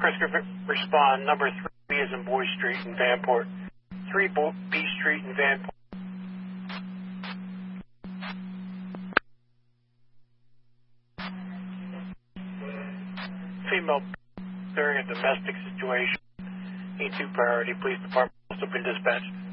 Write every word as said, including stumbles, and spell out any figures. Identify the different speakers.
Speaker 1: Parker's going to respond. Number three B is in Boy Street in Vanport. three B Street in Vanport. Female during a domestic situation. E two priority. Police department also been dispatched.